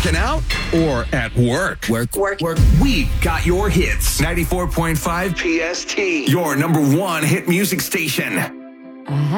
Working out or at work? Work. We got your hits. 94.5 PST, your number one hit music station.